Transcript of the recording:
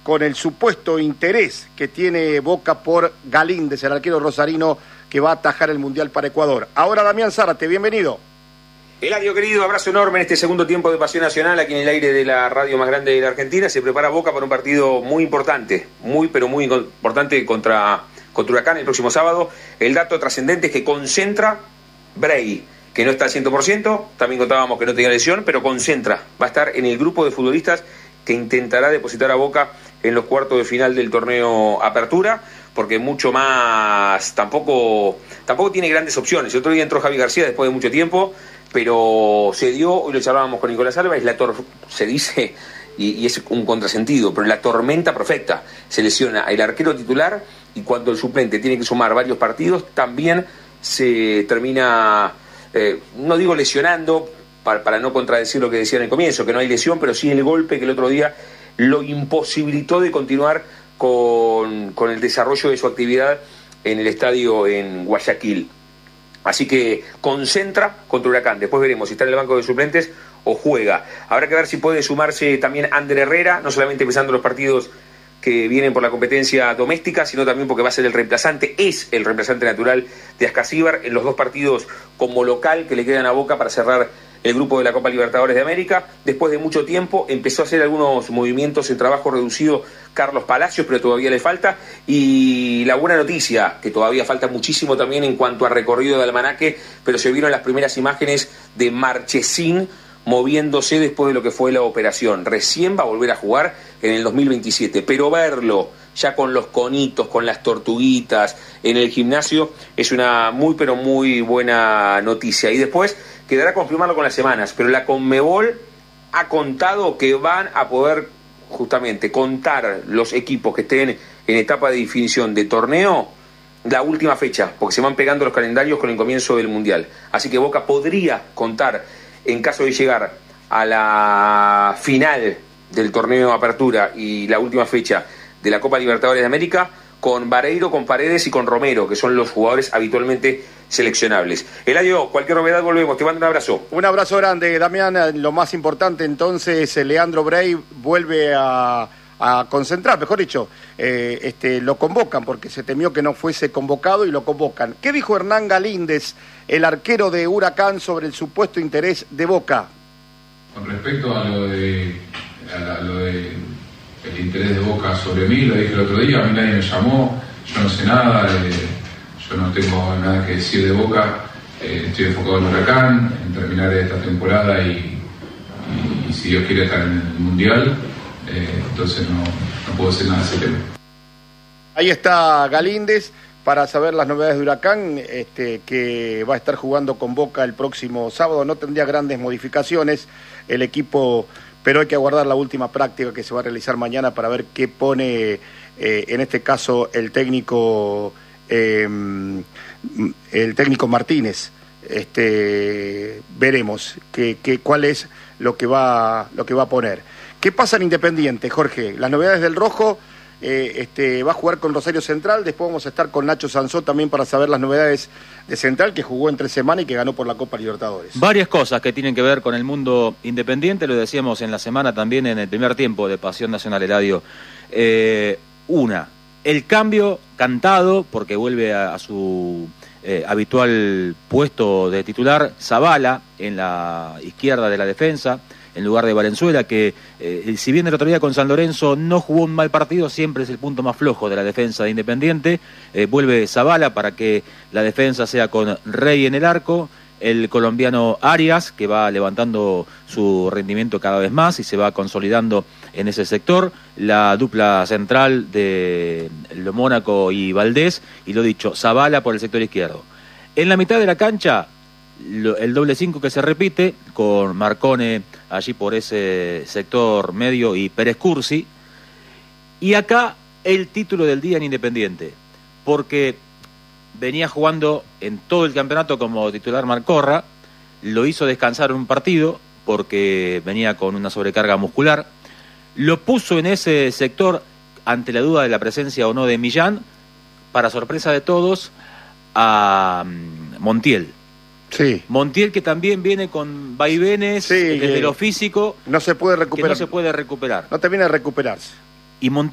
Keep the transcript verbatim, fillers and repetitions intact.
con el supuesto interés que tiene Boca por Galíndez, el arquero rosarino que va a atajar el Mundial para Ecuador. Ahora Damián Zárate, bienvenido. Eladio, querido, abrazo enorme en este segundo tiempo de Pasión Nacional, aquí en el aire de la radio más grande de la Argentina. Se prepara Boca para un partido muy importante, muy pero muy importante contra, contra Huracán el próximo sábado. El dato trascendente es que concentra Bray, que no está al cien por ciento, también contábamos que no tenía lesión, pero concentra, va a estar en el grupo de futbolistas que intentará depositar a Boca en los cuartos de final del torneo Apertura, porque mucho más, tampoco tampoco tiene grandes opciones. El otro día entró Javi García después de mucho tiempo, pero se dio, hoy lo charlábamos con Nicolás Álvarez, la tor se dice, y, y es un contrasentido, pero la tormenta perfecta. Se lesiona el arquero titular y cuando el suplente tiene que sumar varios partidos, también se termina, eh, no digo lesionando, para, para no contradecir lo que decía en el comienzo, que no hay lesión, pero sí el golpe que el otro día lo imposibilitó de continuar con, con el desarrollo de su actividad en el estadio en Guayaquil. Así que concentra contra Huracán. Después veremos si está en el banco de suplentes o juega. Habrá que ver si puede sumarse también Ander Herrera, no solamente empezando los partidos que vienen por la competencia doméstica, sino también porque va a ser el reemplazante, es el reemplazante natural de Ascasíbar en los dos partidos como local que le quedan a Boca para cerrar el grupo de la Copa Libertadores de América. Después de mucho tiempo empezó a hacer algunos movimientos en trabajo reducido Carlos Palacios, pero todavía le falta. Y la buena noticia, que todavía falta muchísimo también en cuanto a recorrido de almanaque, pero se vieron las primeras imágenes de Marchesín moviéndose después de lo que fue la operación. Recién va a volver a jugar en el dos mil veintisiete, pero verlo ya con los conitos, con las tortuguitas en el gimnasio, es una muy pero muy buena noticia. Y después quedará confirmarlo con las semanas, pero la Conmebol ha contado que van a poder justamente contar los equipos que estén en etapa de definición de torneo la última fecha, porque se van pegando los calendarios con el comienzo del Mundial. Así que Boca podría contar, en caso de llegar a la final del torneo Apertura y la última fecha de la Copa Libertadores de América, con Vareiro, con Paredes y con Romero, que son los jugadores habitualmente seleccionables. Eladio, cualquier novedad volvemos, te mando un abrazo. Un abrazo grande, Damián. Lo más importante entonces, Leandro Bray vuelve a, a concentrar, mejor dicho, eh, este, lo convocan porque se temió que no fuese convocado y lo convocan. ¿Qué dijo Hernán Galíndez, el arquero de Huracán, sobre el supuesto interés de Boca? Con respecto a lo de, a lo de el interés de Boca sobre mí, lo dije el otro día, a mí nadie me llamó, yo no sé nada, eh, yo no tengo nada que decir de Boca, eh, estoy enfocado en Huracán, en terminar esta temporada y, y, y si Dios quiere estar en el Mundial, eh, entonces no, no puedo decir nada de ese tema. Ahí está Galíndez para saber las novedades de Huracán, este, que va a estar jugando con Boca el próximo sábado. No tendría grandes modificaciones el equipo, pero hay que aguardar la última práctica que se va a realizar mañana para ver qué pone, eh, en este caso, el técnico eh, el técnico Martínez. Este, veremos que, que, cuál es lo que va lo que va a poner. ¿Qué pasa en Independiente, Jorge? Las novedades del Rojo. Eh, este, va a jugar con Rosario Central, después vamos a estar con Nacho Sansó también para saber las novedades de Central, que jugó entre semana y que ganó por la Copa Libertadores. Varias cosas que tienen que ver con el mundo independiente, lo decíamos en la semana también en el primer tiempo de Pasión Nacional Eladio. Eh, una, el cambio cantado, porque vuelve a, a su eh, habitual puesto de titular, Zavala en la izquierda de la defensa, en lugar de Valenzuela, que eh, si bien el otro día con San Lorenzo no jugó un mal partido, siempre es el punto más flojo de la defensa de Independiente. Eh, vuelve Zavala para que la defensa sea con Rey en el arco, el colombiano Arias, que va levantando su rendimiento cada vez más y se va consolidando en ese sector, la dupla central de Lo Mónaco y Valdés, y lo dicho, Zavala por el sector izquierdo. En la mitad de la cancha, el doble cinco que se repite, con Marcone allí por ese sector medio y Pérez Cursi. Y acá el título del día en Independiente, porque venía jugando en todo el campeonato como titular Marcorra, lo hizo descansar en un partido porque venía con una sobrecarga muscular, lo puso en ese sector ante la duda de la presencia o no de Millán, para sorpresa de todos, a Montiel. Sí. Montiel, que también viene con vaivenes, sí, desde lo físico, no se puede recuperar. que no se puede recuperar. No termina de recuperarse. Y Montiel